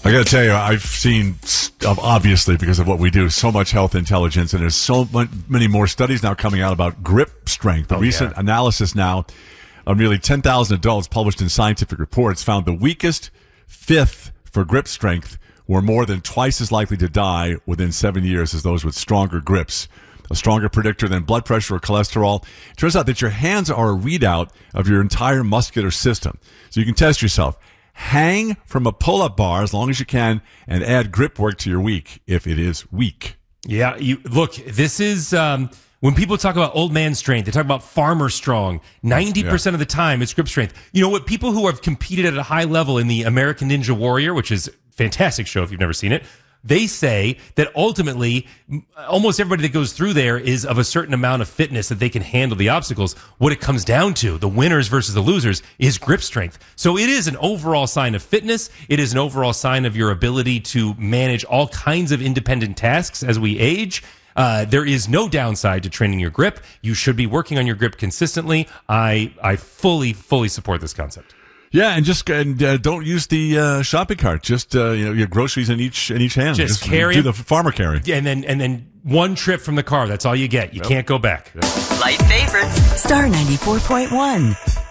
I got to tell you, I've seen, obviously, because of what we do, so much health intelligence, and there's so many more studies now coming out about grip strength. The recent analysis now of nearly 10,000 adults published in scientific reports found the weakest fifth for grip strength were more than twice as likely to die within 7 years as those with stronger grips. A stronger predictor than blood pressure or cholesterol. It turns out that your hands are a readout of your entire muscular system. So you can test yourself. Hang from a pull-up bar as long as you can and add grip work to your week if it is weak. Yeah, look, this is when people talk about old man strength, they talk about farmer strong. 90% of the time it's grip strength. You know what? People who have competed at a high level in the American Ninja Warrior, which is a fantastic show if you've never seen it, they say that ultimately almost everybody that goes through there is of a certain amount of fitness that they can handle the obstacles. What it comes down to, the winners versus the losers, is grip strength. So it is an overall sign of fitness. It is an overall sign of your ability to manage all kinds of independent tasks as we age. There is no downside to training your grip. You should be working on your grip consistently. I fully support this concept. Yeah, and don't use the shopping cart. Just your groceries in each hand. Just carry. Do the farmer carry. Yeah, and then one trip from the car. That's all you get. You can't go back. Light favorites. Star 94.1.